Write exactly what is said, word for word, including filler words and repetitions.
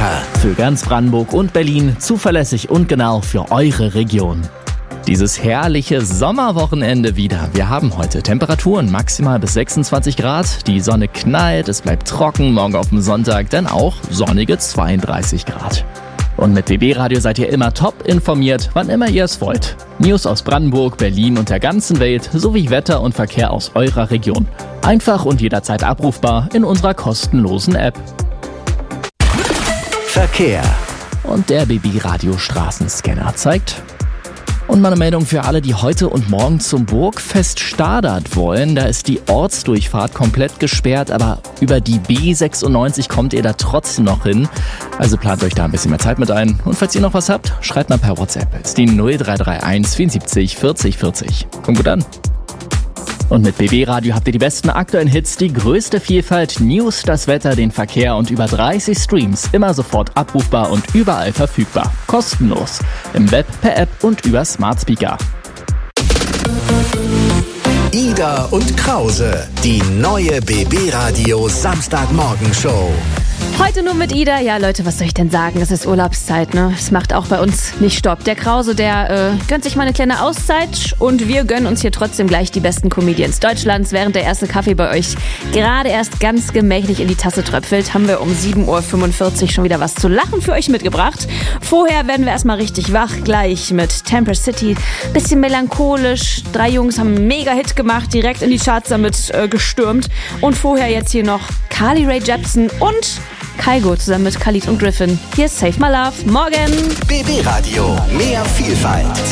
Wetter. Für ganz Brandenburg und Berlin zuverlässig und genau für eure Region. Dieses herrliche Sommerwochenende wieder. Wir haben heute Temperaturen maximal bis sechsundzwanzig Grad. Die Sonne knallt, es bleibt trocken. Morgen auf dem Sonntag dann auch sonnige zweiunddreißig Grad. Und mit B B Radio seid ihr immer top informiert, wann immer ihr es wollt. News aus Brandenburg, Berlin und der ganzen Welt sowie Wetter und Verkehr aus eurer Region. Einfach und jederzeit abrufbar in unserer kostenlosen App. Verkehr. Und der B B Radio Straßenscanner zeigt. Und mal eine Meldung für alle, die heute und morgen zum Burgfest Stadert wollen. Da ist die Ortsdurchfahrt komplett gesperrt, aber über die B sechsundneunzig kommt ihr da trotzdem noch hin. Also plant euch da ein bisschen mehr Zeit mit ein. Und falls ihr noch was habt, schreibt mal per WhatsApp. Ist die null drei drei eins vierundsiebzig vierzig vierzig. Kommt gut an. Und mit B B Radio habt ihr die besten aktuellen Hits, die größte Vielfalt, News, das Wetter, den Verkehr und über dreißig Streams. Immer sofort abrufbar und überall verfügbar. Kostenlos. Im Web, per App und über Smart Speaker. Ida und Krause, die neue B B Radio Samstagmorgenshow. Heute nur mit Ida. Ja, Leute, was soll ich denn sagen? Es ist Urlaubszeit, ne? Es macht auch bei uns nicht Stopp. Der Krause, der äh, gönnt sich mal eine kleine Auszeit und wir gönnen uns hier trotzdem gleich die besten Comedians Deutschlands. Während der erste Kaffee bei euch gerade erst ganz gemächlich in die Tasse tröpfelt, haben wir um sieben Uhr fünfundvierzig schon wieder was zu lachen für euch mitgebracht. Vorher werden wir erstmal richtig wach, gleich mit Temper City. Bisschen melancholisch. Drei Jungs haben einen Mega-Hit gemacht, direkt in die Charts damit äh, gestürmt. Und vorher jetzt hier noch Carly Rae Jepsen und Kygo zusammen mit Khalid und Griffin. Hier ist Save My Love. Morgen! B B Radio. Mehr Vielfalt.